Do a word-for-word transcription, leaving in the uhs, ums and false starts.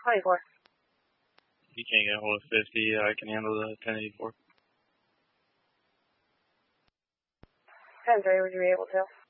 twenty-four. You can't get a hold of fifty. I can handle the ten eighty-four. ten three, would you be able to?